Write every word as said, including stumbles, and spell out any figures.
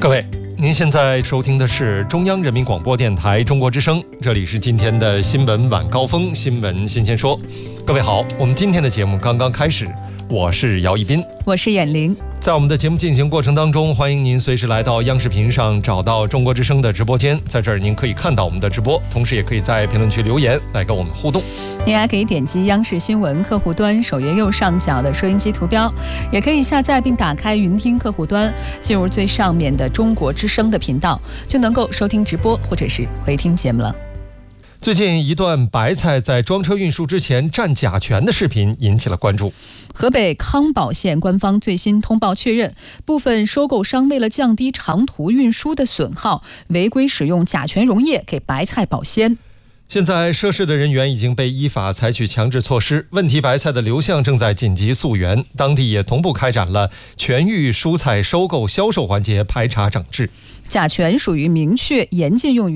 各位，您现在收听的是中央人民广播电台中国之声，这里是今天的新闻晚高峰，新闻新鲜说。各位好，我们今天的节目刚刚开始，我是姚一斌， 我是眼玲。 在我们的节目进行过程当中，欢迎您随时来到央视频上找到中国之声的直播间，在这儿您可以看到我们的直播，同时也可以在评论区留言来跟我们互动。 您还可以点击央视新闻客户端首页右上角的收音机图标，也可以下载并打开云听客户端，进入最上面的中国之声的频道，就能够收听直播或者是回听节目了。 最近一段白菜在装车运输之前占甲醛的视频引起了关注。 河北康保县官方最新通报确认，部分收购商为了降低长途运输的损耗，违规使用甲醛溶液给白菜保鲜。 现在涉事的人员已经被依法采取强制措施，问题白菜的流向正在紧急溯源，当地也同步开展了全域蔬菜收购销售环节排查整治。 甲醛属于明确严禁用于